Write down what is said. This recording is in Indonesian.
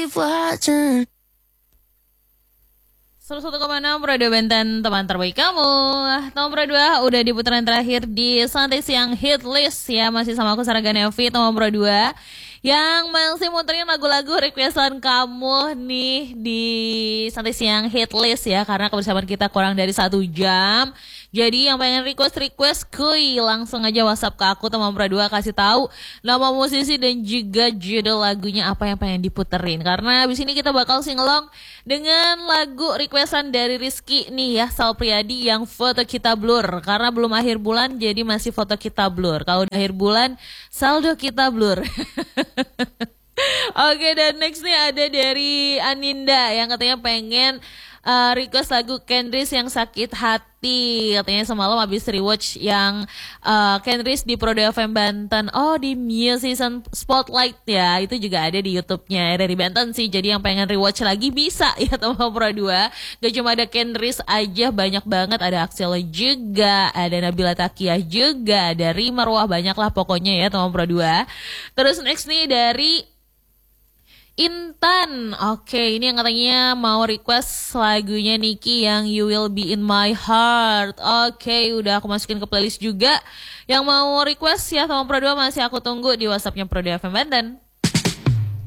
101,6 Radio Benten, teman terbaik kamu. Nomor 2 udah di putaran terakhir di Santai Siang Hit List ya. Masih sama aku Sarah Ganevi, nomor 2 yang masih muterin lagu-lagu requestan kamu nih di Santai Siang Hit List ya. Karena kebersamaan kita kurang dari 1 jam. Jadi yang pengen request kuy langsung aja WhatsApp ke aku nomor 2, kasih tahu nama musisi dan juga judul lagunya apa yang pengen diputerin. Karena abis ini kita bakal singelong dengan lagu requestan dari Rizky nih ya, Sal Priadi yang Foto Kita Blur. Karena belum akhir bulan jadi masih Foto Kita Blur. Kalau udah akhir bulan saldo kita blur. Oke, dan next nih ada dari Aninda yang katanya pengen request lagu Kendris yang Sakit Hati. Katanya semalam habis rewatch yang Kendris di Prodo FM Banten. Oh, di Musician Spotlight ya. Itu juga ada di YouTube-nya dari Banten sih. Jadi yang pengen rewatch lagi bisa ya teman Pro 2. Gak cuma ada Kendris aja, banyak banget. Ada Axel juga, ada Nabila Takiah juga, ada Rima Ruah, banyak lah pokoknya ya teman Pro 2. Terus next nih dari Intan. Oke, ini yang katanya mau request lagunya Niki yang You Will Be In My Heart. Oke, udah aku masukin ke playlist juga. Yang mau request ya sama Pro 2 masih aku tunggu di WhatsAppnya Pro 2 FM Banten.